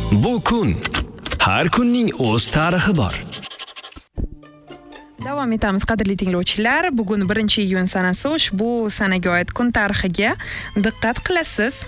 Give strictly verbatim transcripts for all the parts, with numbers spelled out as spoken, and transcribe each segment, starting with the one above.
Bu kun. Har kunning o'z tarixi bor. Davom etamiz qadrli tinglovchilar. Bugun birinchi iyun sanasi, ushbu sanaga oid kun tarixiga diqqat qilasiz.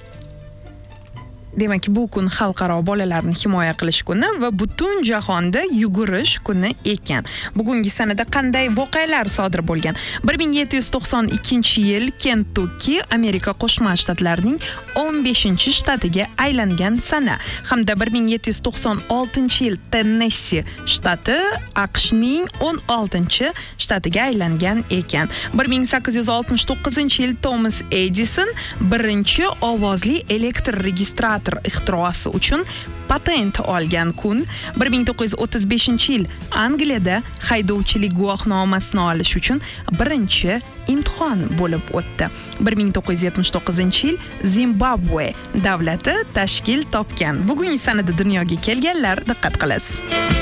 Demak, bu kun xalqaro bolalarni himoya qilish kuni va butun jahonda yugurish kuni ekan. Bugungi sanada qanday voqealar sodir bo'lgan? bir ming yetti yuz to'qson ikkinchi yil Kentukki Amerika Qo'shma Shtatlarining o'n beshinchi shtatiga aylangan sana hamda bir ming yetti yuz to'qson oltinchi yil Tennessee shtati AQShning o'n oltinchi shtatiga aylangan ekan. bir ming sakkiz yuz oltmish to'qqizinchi yil Thomas Edison birinchi ovozli elektr registrator ixtirosi uchun patent olgan kun. bir ming to'qqiz yuz o'ttiz beshinchi yil Angliyada haydovchilik guvohnomasini olish uchun birinchi imtihon bo'lib o'tdi. bir ming to'qqiz yuz yetmish to'qqizinchi yil Zimbabwe davlati tashkil topgan. Bugungi sanada dunyoga kelganlar, diqqat qilasiz.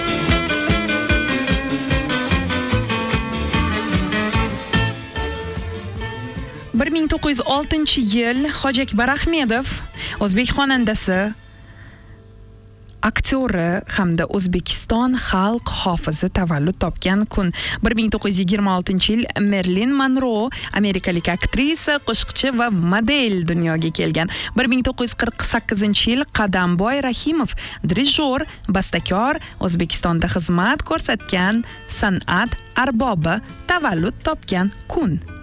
bir ming to'qqiz yuz oltinchi yil Hoji Akbar Ahmedov, o'zbek xonandasi, aktyori hamda O'zbekiston xalq hofizi tavallud topgan kun. bir ming to'qqiz yuz yigirma oltinchi yil Marilyn Monroe, amerikalik aktrisa, qo'shiqchi va model dunyoga kelgan. bir ming to'qqiz yuz qirq sakkizinchi yil Qadamboy Rahimov, dirijor, bastakor, O'zbekistonda xizmat ko'rsatgan san'at arbobi tavallud topgan kun.